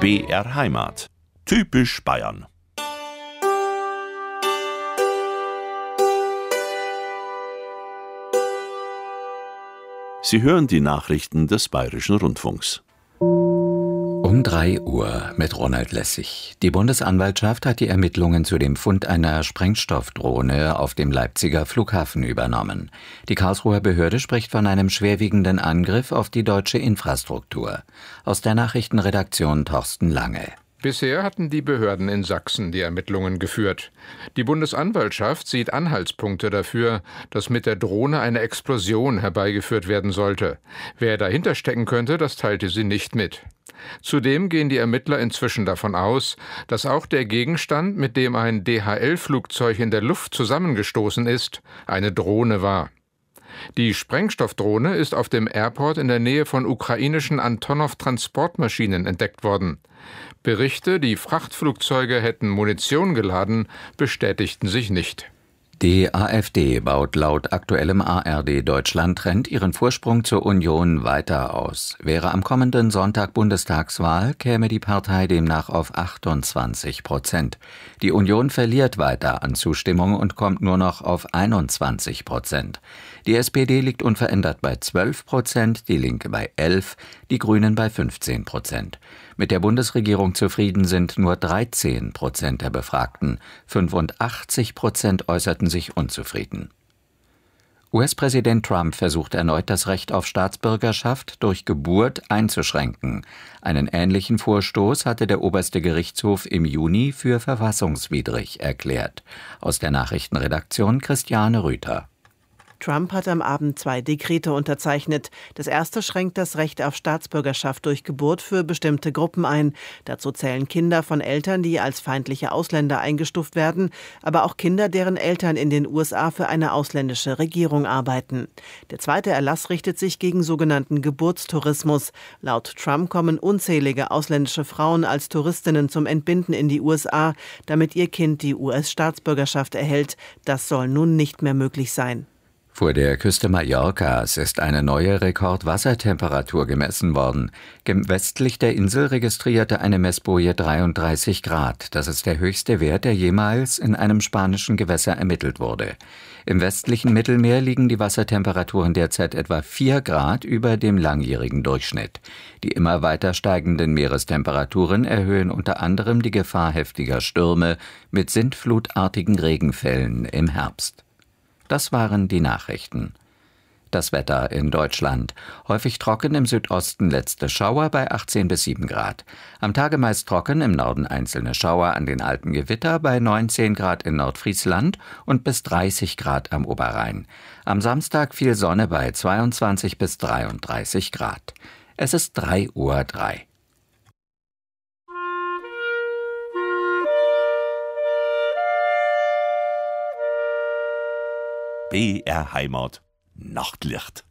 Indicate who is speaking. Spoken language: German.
Speaker 1: BR Heimat. Typisch Bayern. Sie hören die Nachrichten des Bayerischen Rundfunks.
Speaker 2: Um 3 Uhr mit Ronald Lessig. Die Bundesanwaltschaft hat die Ermittlungen zu dem Fund einer Sprengstoffdrohne auf dem Leipziger Flughafen übernommen. Die Karlsruher Behörde spricht von einem schwerwiegenden Angriff auf die deutsche Infrastruktur. Aus der Nachrichtenredaktion Thorsten Lange.
Speaker 3: Bisher hatten die Behörden in Sachsen die Ermittlungen geführt. Die Bundesanwaltschaft sieht Anhaltspunkte dafür, dass mit der Drohne eine Explosion herbeigeführt werden sollte. Wer dahinter stecken könnte, das teilte sie nicht mit. Zudem gehen die Ermittler inzwischen davon aus, dass auch der Gegenstand, mit dem ein DHL-Flugzeug in der Luft zusammengestoßen ist, eine Drohne war. Die Sprengstoffdrohne ist auf dem Airport in der Nähe von ukrainischen Antonov-Transportmaschinen entdeckt worden. Berichte, die Frachtflugzeuge hätten Munition geladen, bestätigten sich nicht.
Speaker 2: Die AfD baut laut aktuellem ARD-Deutschland-Trend ihren Vorsprung zur Union weiter aus. Wäre am kommenden Sonntag Bundestagswahl, käme die Partei demnach auf 28%. Die Union verliert weiter an Zustimmung und kommt nur noch auf 21%. Die SPD liegt unverändert bei 12%, die Linke bei 11%, die Grünen bei 15%. Mit der Bundesregierung zufrieden sind nur 13% der Befragten. 85% äußerten sich unzufrieden. US-Präsident Trump versucht erneut, das Recht auf Staatsbürgerschaft durch Geburt einzuschränken. Einen ähnlichen Vorstoß hatte der oberste Gerichtshof im Juni für verfassungswidrig erklärt. Aus der Nachrichtenredaktion Christiane Rüther.
Speaker 4: Trump hat am Abend 2 Dekrete unterzeichnet. Das erste schränkt das Recht auf Staatsbürgerschaft durch Geburt für bestimmte Gruppen ein. Dazu zählen Kinder von Eltern, die als feindliche Ausländer eingestuft werden, aber auch Kinder, deren Eltern in den USA für eine ausländische Regierung arbeiten. Der zweite Erlass richtet sich gegen sogenannten Geburtstourismus. Laut Trump kommen unzählige ausländische Frauen als Touristinnen zum Entbinden in die USA, damit ihr Kind die US-Staatsbürgerschaft erhält. Das soll nun nicht mehr möglich sein.
Speaker 2: Vor der Küste Mallorcas ist eine neue Rekordwassertemperatur gemessen worden. Westlich der Insel registrierte eine Messboje 33 Grad. Das ist der höchste Wert, der jemals in einem spanischen Gewässer ermittelt wurde. Im westlichen Mittelmeer liegen die Wassertemperaturen derzeit etwa 4 Grad über dem langjährigen Durchschnitt. Die immer weiter steigenden Meerestemperaturen erhöhen unter anderem die Gefahr heftiger Stürme mit sintflutartigen Regenfällen im Herbst. Das waren die Nachrichten. Das Wetter in Deutschland. Häufig trocken, im Südosten letzte Schauer bei 18 bis 7 Grad. Am Tage meist trocken, im Norden einzelne Schauer, an den Alpen Gewitter bei 19 Grad in Nordfriesland und bis 30 Grad am Oberrhein. Am Samstag viel Sonne bei 22 bis 33 Grad. Es ist 3:03 Uhr.
Speaker 1: BR Heimat. Nachtlicht.